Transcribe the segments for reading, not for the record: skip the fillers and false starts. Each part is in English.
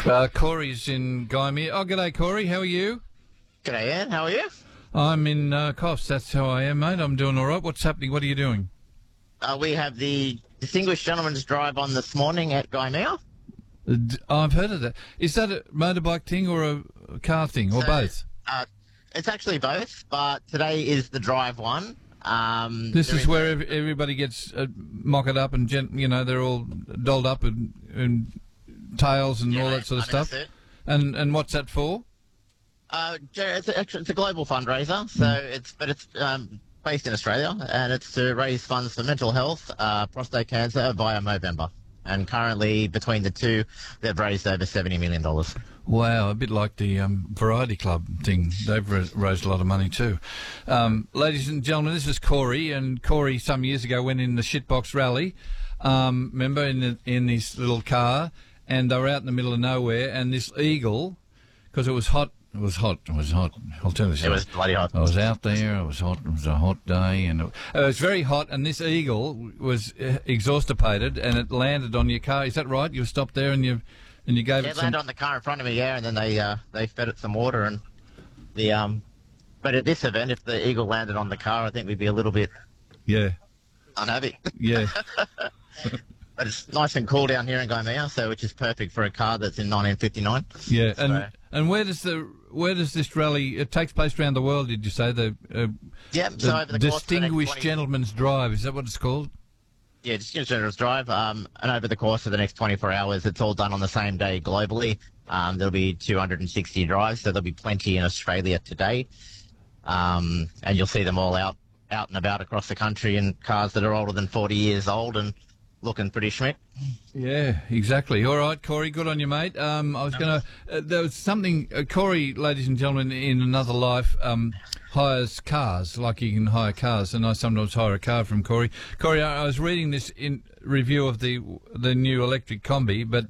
Corey's in Gymea. Oh, g'day, Corey. How are you? G'day, Ian. How are you? I'm in Coffs. That's how I am, mate. I'm doing all right. What's happening? What are you doing? We have the Distinguished Gentleman's Drive on this morning at Gymea. I've heard of that. Is that a motorbike thing or a car thing or both? It's actually both, but today is the drive one. This is where everybody gets mocked up and, they're all dolled up and tails and all that sort of stuff. And what's that for? It's a global fundraiser, so it's based in Australia, and it's to raise funds for mental health, prostate cancer via Movember. And currently, between the two, they've raised over $70 million. Wow, a bit like the Variety Club thing. They've raised a lot of money too. Ladies and gentlemen, this is Corey, and Corey some years ago went in the Shitbox Rally, remember, in his little car, and they were out in the middle of nowhere, and this eagle, because it was hot. It was hot. I'll tell you this. It was bloody hot. I was out there. It was hot. It was a hot day, and it was very hot. And this eagle was exhaustipated, and it landed on your car. Is that right? You were stopped there, and you gave it. It landed on the car in front of me, yeah, and then they fed it some water, and But at this event, if the eagle landed on the car, I think we'd be a little bit. Yeah. Unhappy. Yeah. But it's nice and cool down here in Gymea, which is perfect for a car that's in 1959. Yeah, and where does this rally? It takes place around the world. Did you say so over the Distinguished Gentleman's Drive? Is that what it's called? Yeah, Distinguished Gentleman's Drive. And over the course of the next 24 hours, it's all done on the same day globally. There'll be 260 drives, so there'll be plenty in Australia today. And you'll see them all out and about across the country in cars that are older than 40 years old and looking pretty schmick. Yeah, exactly. All right, Corey, good on you, mate. I was going to... there was something... Corey, ladies and gentlemen, in another life, hires cars, like you can hire cars, and I sometimes hire a car from Corey. Corey, I was reading this in review of the new electric Combi, but...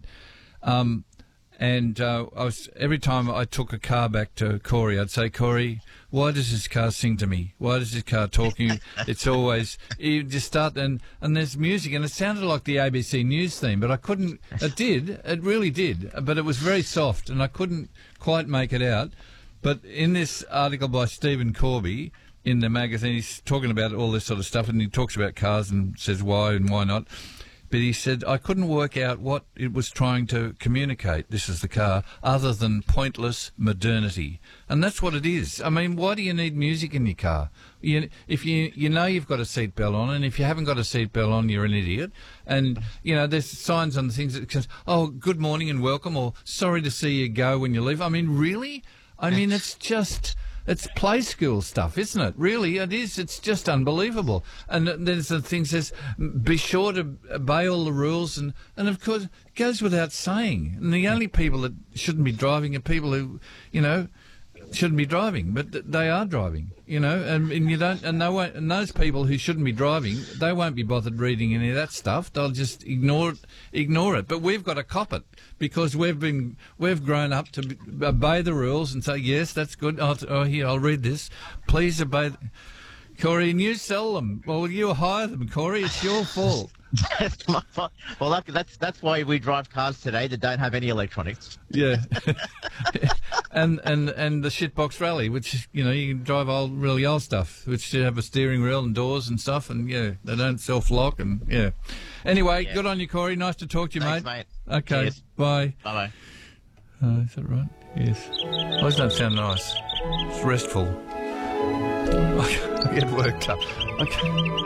every time I took a car back to Corey, I'd say, Corey, why does this car sing to me? Why does this car talk to you? It's always, you just start and there's music, and it sounded like the ABC News theme, but I couldn't, it really did, but it was very soft and I couldn't quite make it out. But in this article by Stephen Corby in the magazine, he's talking about all this sort of stuff, and he talks about cars and says why and why not. But he said, I couldn't work out what it was trying to communicate, this is the car, other than pointless modernity. And that's what it is. I mean, why do you need music in your car? If you know you've got a seatbelt on, and if you haven't got a seatbelt on, you're an idiot. And, there's signs on the things that says, oh, good morning and welcome, or sorry to see you go when you leave. I mean, really? I mean, it's play school stuff, isn't it? Really, it is. It's just unbelievable. And there's the thing that says, be sure to obey all the rules. And of course, it goes without saying. And the only people that shouldn't be driving are people who, shouldn't be driving, but they are driving, and you don't, and they won't, and those people who shouldn't be driving, they won't be bothered reading any of that stuff. They'll just ignore it. But we've got to cop it because we've grown up to obey the rules and say, yes, that's good. Oh, here, I'll read this. Please obey. Corey, and you sell them. Well, you hire them, Corey. It's your fault. That's my fault. Well, that's why we drive cars today that don't have any electronics. Yeah. and the Shitbox Rally, which, you can drive really old stuff, which have a steering wheel and doors and stuff, and, yeah, they don't self-lock, and, yeah. Anyway, Good on you, Corey. Nice to talk to you, Thanks, mate. mate. Okay, Cheers. bye. Bye-bye. Is that right? Yes. Those don't sound nice. It's restful. I get worked up. Okay.